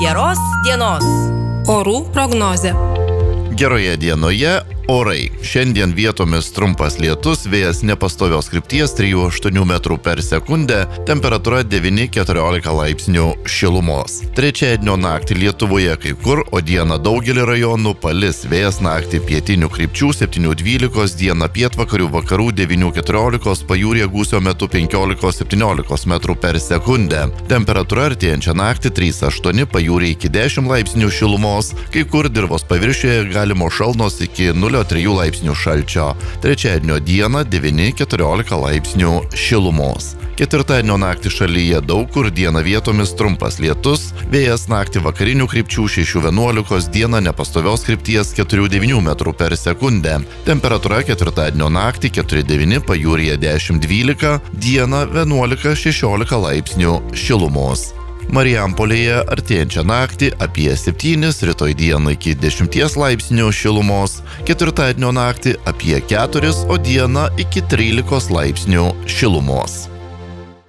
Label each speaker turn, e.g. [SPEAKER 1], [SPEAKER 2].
[SPEAKER 1] Geros dienos.
[SPEAKER 2] Orų prognozė.
[SPEAKER 3] Geroje dienoje orai. Šiandien vietomis trumpas lietus, vėjas nepastovios krypties 3-8 metrų per sekundę, temperatūra 9-14 laipsnių šilumos. Trečiadienio naktį Lietuvoje kai kur, o dieną daugelį rajonų palis, vėjas naktį pietinių krypčių 7-12, dieną pietvakarių vakarų 9-14, pajūryje gūsio metu 15-17 metrų per sekundę. Temperatūra artėjančią naktį 3-8, pajūryje iki 10 laipsnių šilumos, kai kur dirvos paviršiuje galimo šalnos iki 0,3 laipsnių šalčio. Trečiadienio dieną 9-14 laipsnių šilumos. Ketvirtadienio naktį šalyje daug kur, dieną vietomis trumpas lietus, vėjas naktį vakarinių krypčių 6-11, dieną nepastovios krypties 4-9 metrų per sekundę. Temperatūra ketvirtadienio naktį 4-9, pajūryje 10-12, dieną 11-16 laipsnių šilumos. Marijampolėje artėjančią naktį apie 7, rytoj dieną iki 10 laipsnių šilumos, ketvirtadienio naktį apie 4, o dieną iki 13 laipsnių šilumos.